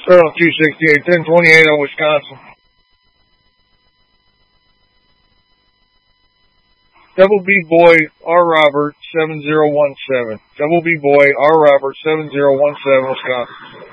Start on 268, 1028 on Wisconsin. Double B Boy R. Robert 7017. Double B Boy R. Robert 7017, Wisconsin.